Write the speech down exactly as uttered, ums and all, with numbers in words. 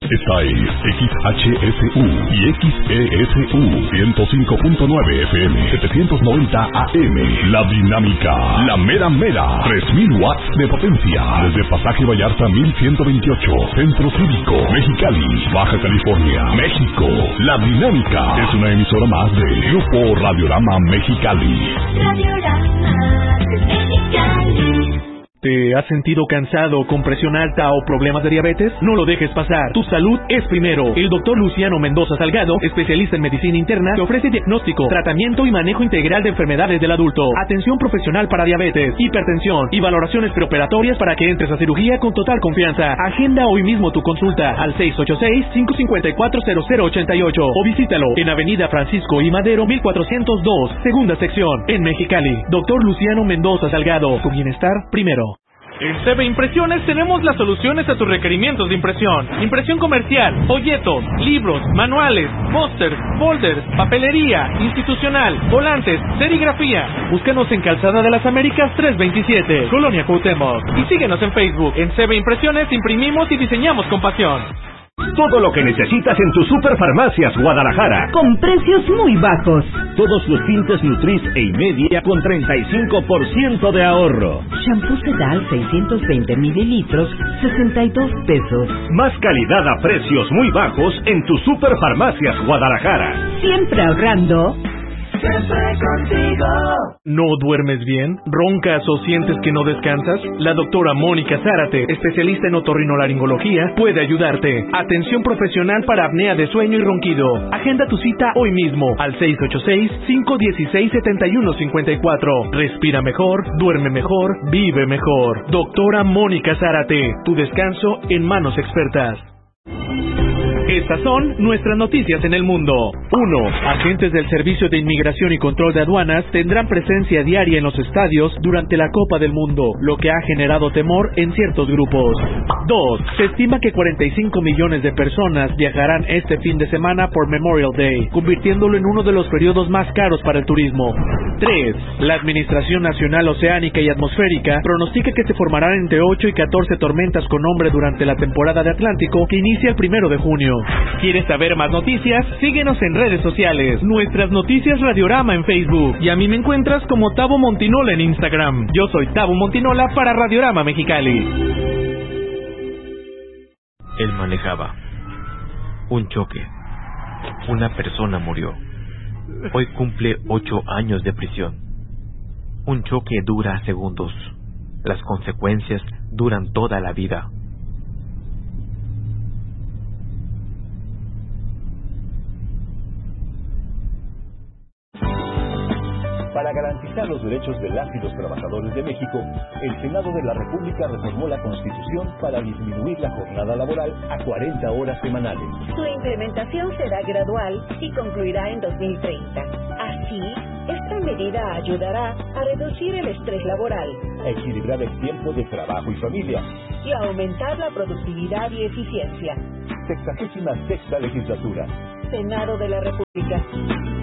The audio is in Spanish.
Esta es X H S U y X E S U ciento cinco punto nueve F M, setecientos noventa A M. La dinámica, la mera mera, tres mil watts de potencia. Desde Pasaje Vallarta mil ciento veintiocho, Centro Cívico, Mexicali, Baja California, México. La dinámica es una emisora más de Grupo Radiorama Mexicali. Radiorama Mexicali. ¿Te has sentido cansado, con presión alta o problemas de diabetes? No lo dejes pasar. Tu salud es primero. El doctor Luciano Mendoza Salgado, especialista en medicina interna, te ofrece diagnóstico, tratamiento y manejo integral de enfermedades del adulto, atención profesional para diabetes, hipertensión y valoraciones preoperatorias para que entres a cirugía con total confianza. Agenda hoy mismo tu consulta al seis ocho seis, cinco cinco cuatro, cero cero ocho ocho o visítalo en Avenida Francisco I. Madero mil cuatrocientos dos, segunda sección, en Mexicali. Doctor Luciano Mendoza Salgado, tu bienestar primero. En C B Impresiones tenemos las soluciones a tus requerimientos de impresión. Impresión comercial, folletos, libros, manuales, pósters, folders, papelería, institucional, volantes, serigrafía. Búscanos en Calzada de las Américas trescientos veintisiete, Colonia Cuauhtémoc. Y síguenos en Facebook. En C B Impresiones imprimimos y diseñamos con pasión. Todo lo que necesitas en tu Superfarmacias Guadalajara. Con precios muy bajos. Todos los tintes Nutris e Imedia con treinta y cinco por ciento de ahorro. Shampoo Sedal seiscientos veinte mililitros, sesenta y dos pesos. Más calidad a precios muy bajos en tu Superfarmacias Guadalajara. Siempre ahorrando. Siempre contigo. ¿No duermes bien? ¿Roncas o sientes que no descansas? La doctora Mónica Zárate, especialista en otorrinolaringología, puede ayudarte. Atención profesional para apnea de sueño y ronquido. Agenda tu cita hoy mismo al seis ocho seis, cinco uno seis, siete uno cinco cuatro. Respira mejor, duerme mejor, vive mejor. Doctora Mónica Zárate, tu descanso en manos expertas. Estas son nuestras noticias en el mundo. uno. Agentes del Servicio de Inmigración y Control de Aduanas tendrán presencia diaria en los estadios durante la Copa del Mundo, lo que ha generado temor en ciertos grupos. dos. Se estima que cuarenta y cinco millones de personas viajarán este fin de semana por Memorial Day, convirtiéndolo en uno de los periodos más caros para el turismo. tres. La Administración Nacional Oceánica y Atmosférica pronostica que se formarán entre ocho y catorce tormentas con nombre durante la temporada de Atlántico que inicia el primero de junio. ¿Quieres saber más noticias? Síguenos en redes sociales. Nuestras Noticias Radiorama en Facebook. Y a mí me encuentras como Tabo Montinola en Instagram. Yo soy Tabo Montinola para Radiorama Mexicali. Él manejaba. Un choque. Una persona murió. Hoy cumple ocho años de prisión. Un choque dura segundos. Las consecuencias duran toda la vida. Para garantizar los derechos de las y los trabajadores de México, el Senado de la República reformó la Constitución para disminuir la jornada laboral a cuarenta horas semanales. Su implementación será gradual y concluirá en dos mil treinta. Así, esta medida ayudará a reducir el estrés laboral, a equilibrar el tiempo de trabajo y familia y a aumentar la productividad y eficiencia. Sexagésima sexta legislatura. Senado de la República.